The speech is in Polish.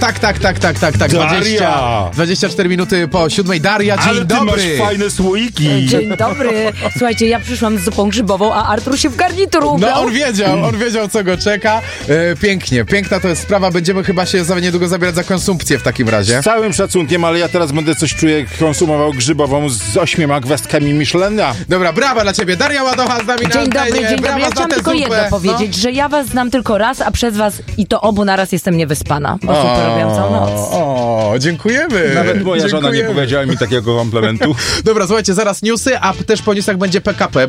Tak. Daria! 24 minuty po 7. Daria, dzień Ale ty dobry. masz fajne słoiki. Dzień dobry. Słuchajcie, ja przyszłam z zupą grzybową, a Artur się w garnitur No ubrał. on wiedział co go czeka. Pięknie, piękna to jest sprawa. Będziemy chyba się za niedługo zabierać za konsumpcję w takim razie. Z całym szacunkiem, ale ja teraz będę coś czuję, konsumował grzybową z 8 gwiazdkami Michelina. Dobra, brawa dla ciebie. Daria Ładocha z nami na Dzień dobry, antenie. dzień dobry. Brawa Ja za chciałam tę tylko zupę. jedno powiedzieć, że ja was znam tylko raz, a przez was i to obu naraz jestem niewyspana, bo super robiłam całą noc. O, dziękujemy. Nawet moja żona nie Dziękujemy. powiedziała mi takiego komplementu. Dobra, słuchajcie, zaraz newsy, a też po newsach będzie PKP.